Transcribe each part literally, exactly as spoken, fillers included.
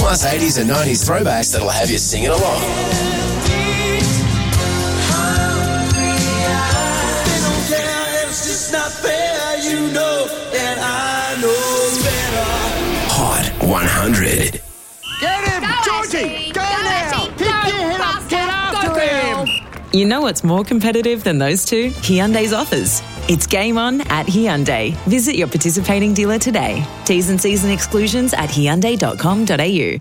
plus eighties and nineties throwbacks that'll have you singing along. Hot one hundred. Get him, Go, Georgie! Ashley. Go, Go, now! Ashley. Keep Go, your head up, faster. get after Go, girl. him! You know what's more competitive than those two? Hyundai's offers. It's game on at Hyundai. Visit your participating dealer today. T's and C's and exclusions at hyundai dot com dot a u.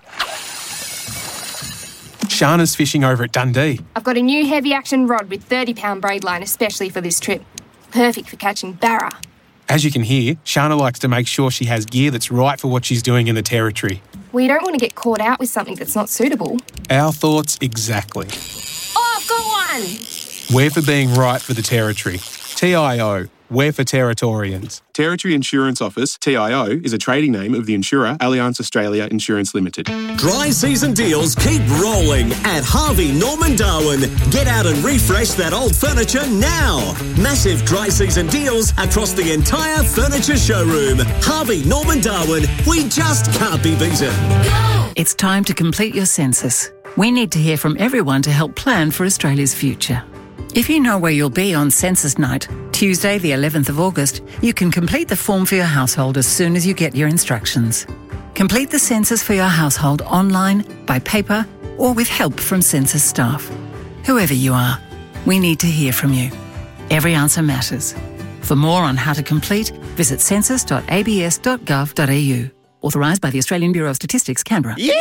Shana's fishing over at Dundee. I've got a new heavy action rod with thirty pound braid line especially for this trip. Perfect for catching barra. As you can hear, Shana likes to make sure she has gear that's right for what she's doing in the territory. Well, you don't want to get caught out with something that's not suitable. Our thoughts exactly. Oh, I've got one! We're for being right for the territory. T I O. We're for Territorians. Territory Insurance Office, T I O, is a trading name of the insurer Allianz Australia Insurance Limited. Dry season deals keep rolling at Harvey Norman Darwin. Get out and refresh that old furniture now. Massive dry season deals across the entire furniture showroom. Harvey Norman Darwin, we just can't be beaten. It's time to complete your census. We need to hear from everyone to help plan for Australia's future. If you know where you'll be on census night, Tuesday the eleventh of August, you can complete the form for your household as soon as you get your instructions. Complete the census for your household online, by paper, or with help from census staff. Whoever you are, we need to hear from you. Every answer matters. For more on how to complete, visit census dot a b s dot gov dot a u. Authorised by the Australian Bureau of Statistics, Canberra. Yeah!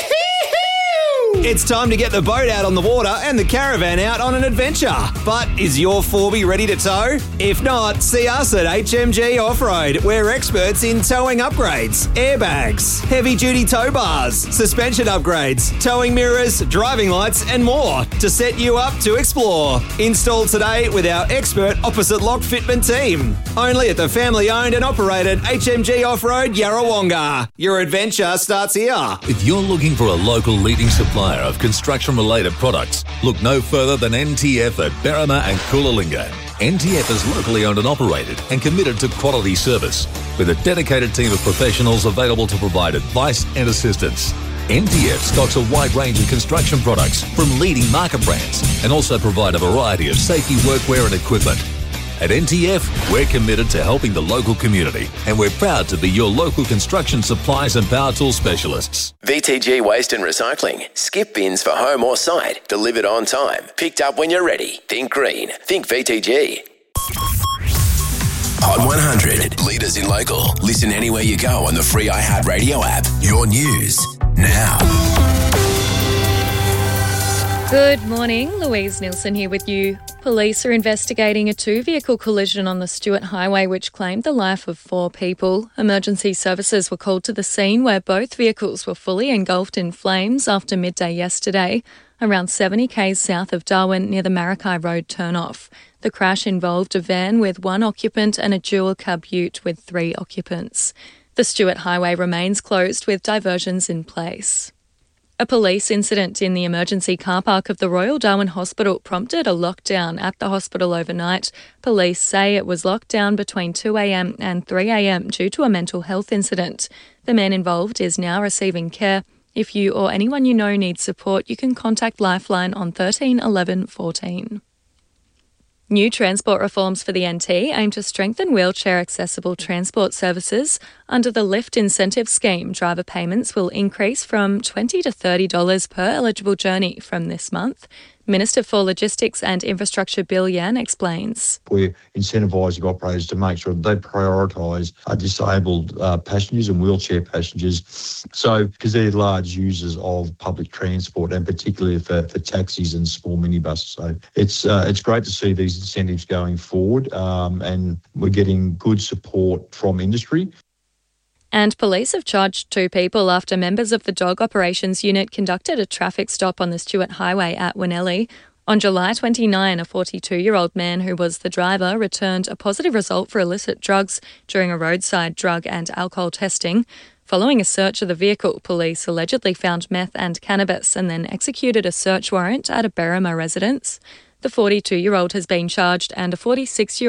It's time to get the boat out on the water and the caravan out on an adventure. But is your four B ready to tow? If not, see us at H M G Off-Road. We're experts in towing upgrades, airbags, heavy-duty tow bars, suspension upgrades, towing mirrors, driving lights and more to set you up to explore. Install today with our expert opposite lock fitment team. Only at the family-owned and operated H M G Off-Road Yarrawonga. Your adventure starts here. If you're looking for a local leading supplier of construction-related products, look no further than N T F at Berrima and Coolalingga. N T F is locally owned and operated and committed to quality service, with a dedicated team of professionals available to provide advice and assistance. N T F stocks a wide range of construction products from leading market brands and also provide a variety of safety workwear and equipment. At N T F, we're committed to helping the local community, and we're proud to be your local construction supplies and power tool specialists. V T G Waste and Recycling. Skip bins for home or site. Delivered on time. Picked up when you're ready. Think green. Think V T G. Hot one hundred. Leaders in local. Listen anywhere you go on the free iHeartRadio app. Your news now. Good morning, Louise Nielsen here with you. Police are investigating a two-vehicle collision on the Stewart Highway which claimed the life of four people. Emergency services were called to the scene where both vehicles were fully engulfed in flames after midday yesterday, around seventy k's south of Darwin near the Maracay Road turnoff. The crash involved a van with one occupant and a dual cab ute with three occupants. The Stewart Highway remains closed with diversions in place. A police incident in the emergency car park of the Royal Darwin Hospital prompted a lockdown at the hospital overnight. Police say it was locked down between two a m and three a m due to a mental health incident. The man involved is now receiving care. If you or anyone you know needs support, you can contact Lifeline on thirteen eleven fourteen. New transport reforms for the N T aim to strengthen wheelchair-accessible transport services. Under the Lift Incentive Scheme, driver payments will increase from twenty dollars to thirty dollars per eligible journey from this month. Minister for Logistics and Infrastructure Bill Yan explains. We're incentivising operators to make sure they prioritise uh, disabled uh, passengers and wheelchair passengers. So, because they're large users of public transport and particularly for, for taxis and small minibuses. So it's uh, it's great to see these incentives going forward um, and we're getting good support from industry. And police have charged two people after members of the Dog Operations Unit conducted a traffic stop on the Stewart Highway at Winnelly. On July twenty-ninth, a forty-two-year-old man who was the driver returned a positive result for illicit drugs during a roadside drug and alcohol testing. Following a search of the vehicle, police allegedly found meth and cannabis and then executed a search warrant at a Berrima residence. The forty-two-year-old has been charged and a forty-six-year-old